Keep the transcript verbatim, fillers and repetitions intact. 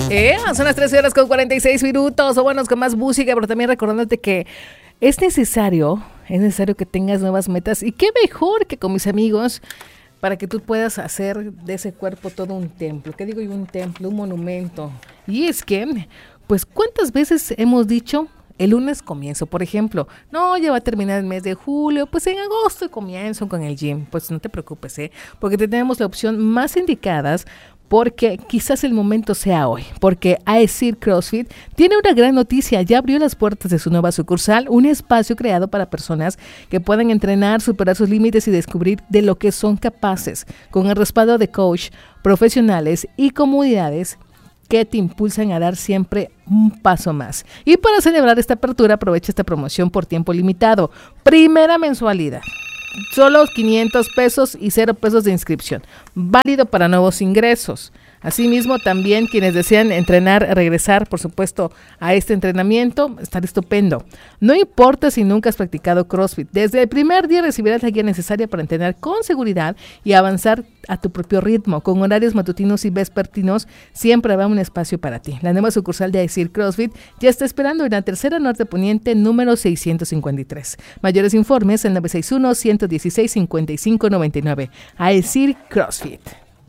Eh, son las trece horas con cuarenta y seis minutos. O bueno, con más música, pero también recordándote que es necesario, es necesario que tengas nuevas metas. Y qué mejor que con mis amigos para que tú puedas hacer de ese cuerpo todo un templo. ¿Qué digo yo? Un templo, un monumento. Y es que, pues, ¿cuántas veces hemos dicho? El lunes comienzo, por ejemplo, no, ya va a terminar el mes de julio, pues en agosto comienzo con el gym. Pues no te preocupes, ¿eh? Porque tenemos la opción más indicadas, porque quizás el momento sea hoy, porque AESIR CrossFit tiene una gran noticia, ya abrió las puertas de su nueva sucursal, un espacio creado para personas que puedan entrenar, superar sus límites y descubrir de lo que son capaces, con el respaldo de coach, profesionales y comunidades que te impulsan a dar siempre un paso más. Y para celebrar esta apertura, aprovecha esta promoción por tiempo limitado. Primera mensualidad, solo quinientos pesos y cero pesos de inscripción. Válido para nuevos ingresos. Asimismo, también quienes desean entrenar, regresar, por supuesto, a este entrenamiento, estará estupendo. No importa si nunca has practicado CrossFit, desde el primer día recibirás la guía necesaria para entrenar con seguridad y avanzar a tu propio ritmo. Con horarios matutinos y vespertinos, siempre habrá un espacio para ti. La nueva sucursal de AESIR CrossFit ya está esperando en la tercera norte poniente número seiscientos cincuenta y tres. Mayores informes en nueve seis uno, uno uno seis, cinco cinco nueve nueve. AESIR CrossFit.